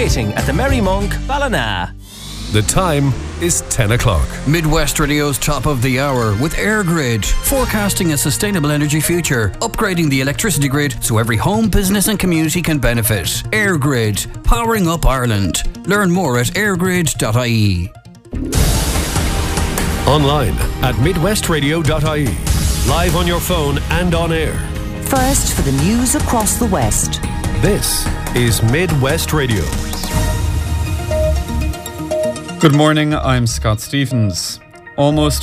waiting at the Merry Monk, Ballina. The time is 10 o'clock. Midwest Radio's top of the hour with AirGrid, forecasting a sustainable energy future, upgrading the electricity grid so every home, business and community can benefit. AirGrid, powering up Ireland. Learn more at airgrid.ie. Online at midwestradio.ie. Live on your phone and on air. First for the news across the West. This is Midwest Radio. Good morning, I'm Scott Stevens. Almost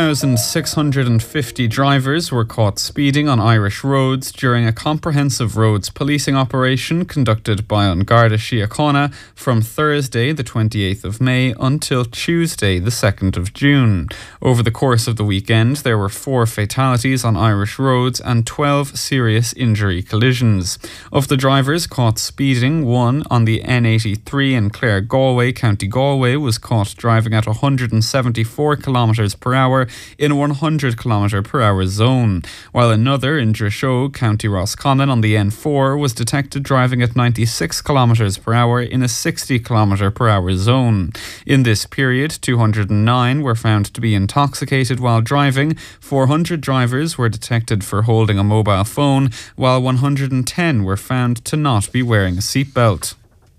4,650 drivers were caught speeding on Irish roads during a comprehensive roads policing operation conducted by An Garda Síochána from Thursday, the 28th of May, until Tuesday, the 2nd of June. Over the course of the weekend, there were 4 fatalities on Irish roads and 12 serious injury collisions. Of the drivers caught speeding, one on the N83 in Clare, Galway, County Galway, was caught driving at 174 kilometres per hour in a 100 km per hour zone, while another in Drishog, County Roscommon on the N4 was detected driving at 96 km per hour in a 60 km per hour zone. In this period, 209 were found to be intoxicated while driving, 400 drivers were detected for holding a mobile phone, while 110 were found to not be wearing a seatbelt.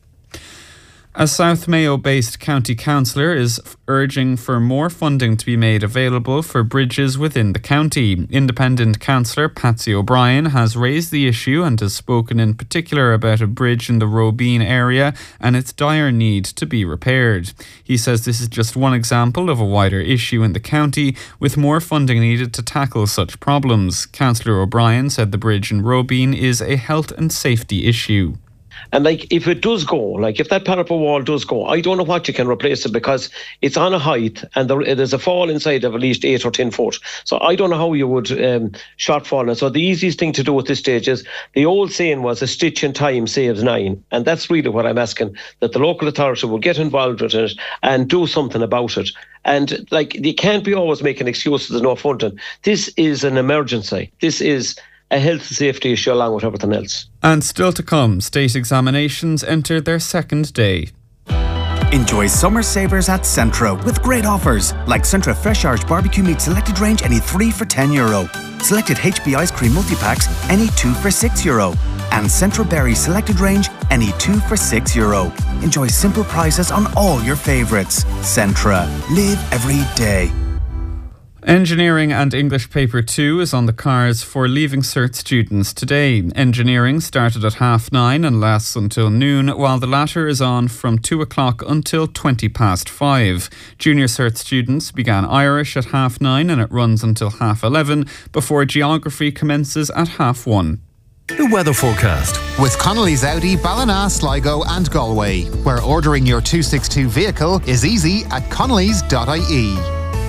A South Mayo-based county councillor is urging for more funding to be made available for bridges within the county. Independent councillor Patsy O'Brien has raised the issue and has spoken in particular about a bridge in the Robeen area and its dire need to be repaired. He says this is just one example of a wider issue in the county, with more funding needed to tackle such problems. Councillor O'Brien said the bridge in Robeen is a health and safety issue. And if it does go, if that parapet wall does go, I don't know what you can replace it, because it's on a height and there's a fall inside of at least 8 or 10 foot. So I don't know how you would shortfall it. So the easiest thing to do at this stage is, the old saying was, a stitch in time saves 9. And that's really what I'm asking, that the local authority will get involved with it and do something about it. And you can't be always making excuses, there's no funding. This is an emergency. This is a health and safety issue along with everything else. And still to come, state examinations enter their second day. Enjoy summer savers at Centra with great offers like Centra Fresh Irish Barbecue Meat Selected Range, any 3 for €10. Selected HB Ice Cream Multi-Packs, any 2 for €6. And Centra Berry Selected Range, any 2 for €6. Enjoy simple prices on all your favourites. Centra. Live every day. Engineering and English Paper 2 is on the cards for Leaving Cert students today. Engineering started at 9:30 and lasts until noon, while the latter is on from 2 o'clock until 5:20. Junior Cert students began Irish at 9:30 and it runs until 11:30 before Geography commences at 1:30. The weather forecast with Connolly's Audi, Ballina, Sligo and Galway, where ordering your 262 vehicle is easy at connolly's.ie.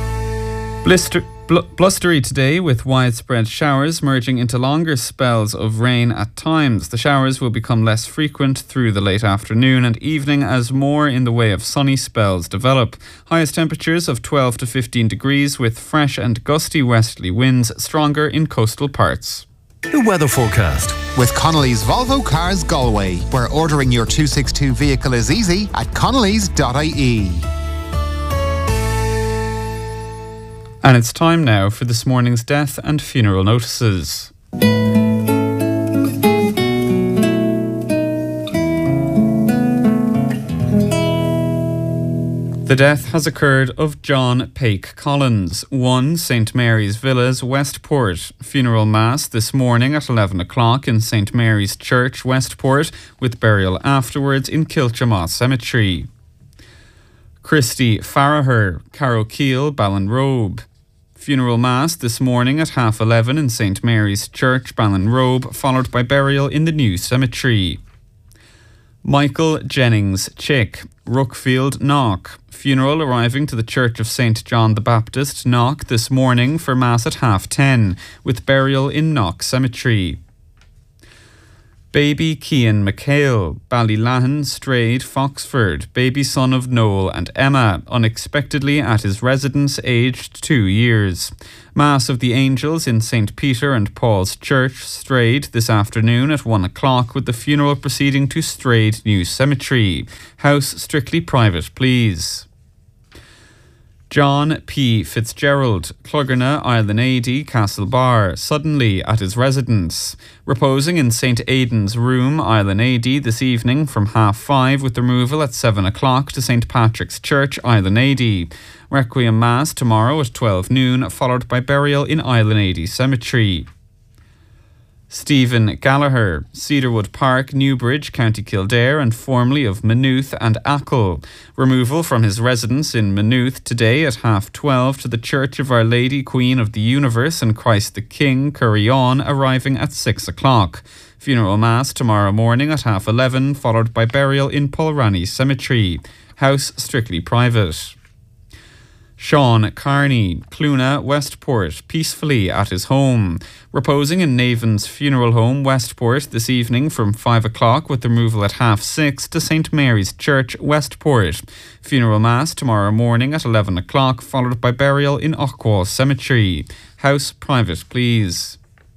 Blustery today with widespread showers merging into longer spells of rain at times. The showers will become less frequent through the late afternoon and evening as more in the way of sunny spells develop. Highest temperatures of 12 to 15 degrees with fresh and gusty westerly winds, stronger in coastal parts. The weather forecast with Connolly's Volvo Cars Galway, where ordering your 262 vehicle is easy at connolly's.ie. And it's time now for this morning's death and funeral notices. The death has occurred of John Paik Collins, 1 St Mary's Villas, Westport. Funeral mass this morning at 11 o'clock in St Mary's Church, Westport, with burial afterwards in Kilchamaw Cemetery. Christy Farraher, Carrowkeel, Ballinrobe. Funeral mass this morning at 11:30 in St Mary's Church, Ballinrobe, followed by burial in the new cemetery. Michael Jennings Chick, Rookfield, Knock. Funeral arriving to the Church of St John the Baptist, Knock, this morning for mass at 10:30, with burial in Knock Cemetery. Baby Cian McHale, Ballylahan, Strayed, Foxford, baby son of Noel and Emma, unexpectedly at his residence aged 2 years. Mass of the Angels in St. Peter and Paul's Church, Strayed, this afternoon at 1 o'clock, with the funeral proceeding to Strayed New Cemetery. House strictly private, please. John P. Fitzgerald, Clogherna, Island AD, Castlebar, suddenly at his residence. Reposing in St. Aidan's room, Island AD, this evening from 5:30, with removal at 7 o'clock to St. Patrick's Church, Island AD. Requiem Mass tomorrow at 12 noon, followed by burial in Island AD Cemetery. Stephen Gallagher, Cedarwood Park, Newbridge, County Kildare, and formerly of Maynooth and Achill. Removal from his residence in Maynooth today at 12:30 to the Church of Our Lady, Queen of the Universe and Christ the King, Curryon, arriving at 6 o'clock. Funeral Mass tomorrow morning at 11:30, followed by burial in Polrani Cemetery. House strictly private. Sean Carney, Cluna, Westport, peacefully at his home. Reposing in Navan's Funeral Home, Westport, this evening from 5 o'clock, with removal at 6:30 to St. Mary's Church, Westport. Funeral Mass tomorrow morning at 11 o'clock, followed by burial in Ochwall Cemetery. House private, please.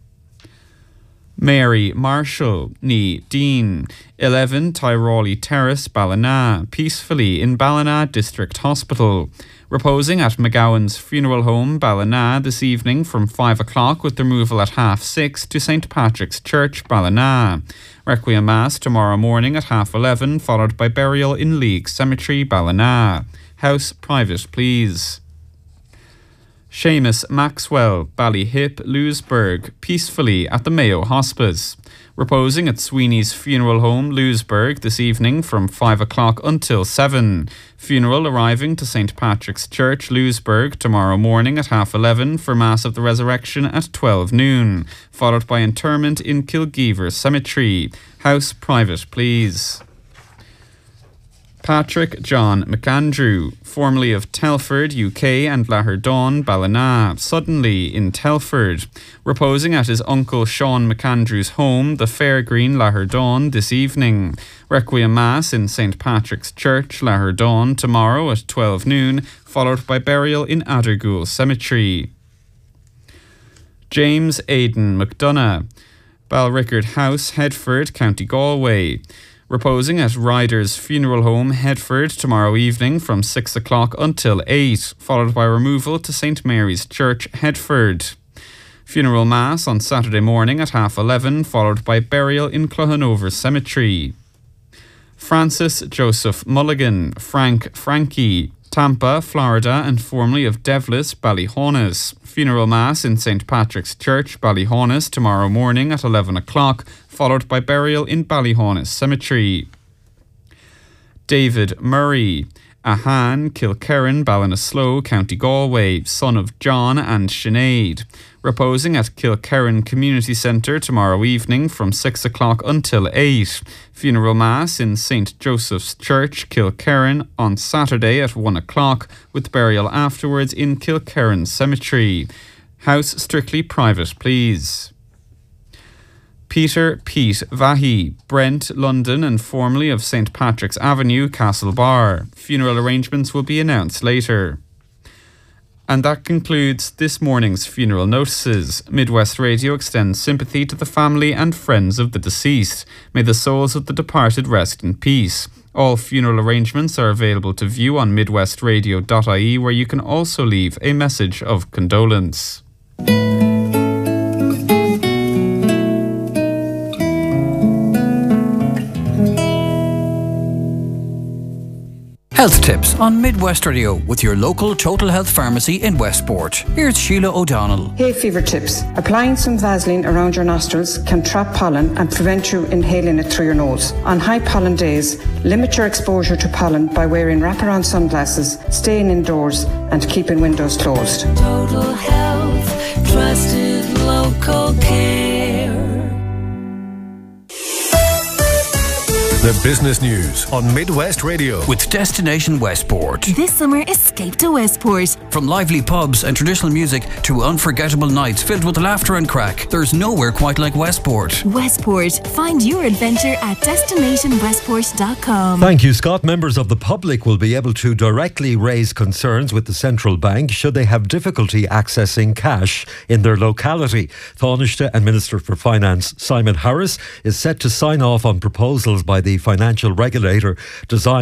Mary Marshall, ní Dean, 11 Tyrolli Terrace, Ballina, peacefully in Ballina District Hospital. Reposing at McGowan's Funeral Home, Ballina, this evening from 5 o'clock, with removal at 6:30 to St. Patrick's Church, Ballina. Requiem Mass tomorrow morning at 11:30, followed by burial in League Cemetery, Ballina. House private, please. Seamus Maxwell, Ballyhip, Lewisburg, peacefully at the Mayo Hospice. Reposing at Sweeney's Funeral Home, Lewisburg, this evening from 5 o'clock until 7. Funeral arriving to St. Patrick's Church, Lewisburg, tomorrow morning at 11:30 for Mass of the Resurrection at 12 noon, followed by interment in Kilgeever Cemetery. House private, please. Patrick John McAndrew, formerly of Telford, UK, and Laherdon, Ballina, suddenly in Telford. Reposing at his uncle Sean McAndrew's home, the Fairgreen, Laherdon, this evening. Requiem Mass in St. Patrick's Church, Laherdon, tomorrow at 12 noon, followed by burial in Addergool Cemetery. James Aidan McDonough, Balrickard House, Headford, County Galway. Reposing at Ryder's Funeral Home, Headford, tomorrow evening from 6 o'clock until 8, followed by removal to St. Mary's Church, Headford. Funeral Mass on Saturday morning at 11:30, followed by burial in Clohanover Cemetery. Francis Joseph Mulligan, Frankie, Tampa, Florida, and formerly of Devlis, Ballyhaunis. Funeral Mass in St. Patrick's Church, Ballyhaunis, tomorrow morning at 11 o'clock, followed by burial in Ballyhaunis Cemetery. David Murray, Ahan, Kilkerran, Ballinasloe, County Galway, son of John and Sinead. Reposing at Kilkerran Community Centre tomorrow evening from 6 o'clock until 8. Funeral Mass in St. Joseph's Church, Kilkerran, on Saturday at 1 o'clock, with burial afterwards in Kilkerran Cemetery. House strictly private, please. Peter Pete Vahi, Brent, London, and formerly of St. Patrick's Avenue, Castlebar. Funeral arrangements will be announced later. And that concludes this morning's funeral notices. Midwest Radio extends sympathy to the family and friends of the deceased. May the souls of the departed rest in peace. All funeral arrangements are available to view on midwestradio.ie, where you can also leave a message of condolence. Health tips on Midwest Radio with your local Total Health Pharmacy in Westport. Here's Sheila O'Donnell. Hay fever tips. Applying some Vaseline around your nostrils can trap pollen and prevent you inhaling it through your nose. On high pollen days, limit your exposure to pollen by wearing wraparound sunglasses, staying indoors, and keeping windows closed. Total Health, trusted local care. The business news on Midwest Radio. With Destination Westport. This summer, escape to Westport. From lively pubs and traditional music to unforgettable nights filled with laughter and crack, there's nowhere quite like Westport. Westport. Find your adventure at destinationwestport.com. Thank you, Scott. Members of the public will be able to directly raise concerns with the central bank should they have difficulty accessing cash in their locality. Taoiseach and Minister for Finance Simon Harris is set to sign off on proposals by the financial regulator designed